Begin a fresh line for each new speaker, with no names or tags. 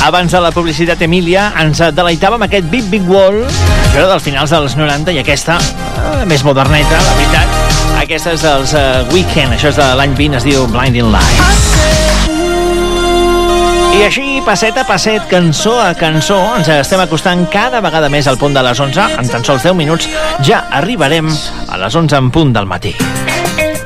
Abans de la publicitat, Emília ens deleitava amb aquest Big Big Wall, que era dels finals dels 90, i aquesta, més moderneta, la veritat. Aquesta és dels Weekend, això és de l'any 20, es diu Blinding Lights. I així, passet a passet, cançó a cançó, ens estem acostant cada vegada més al punt de les 11. En tan sols 10 minuts ja arribarem a les 11 en punt del matí.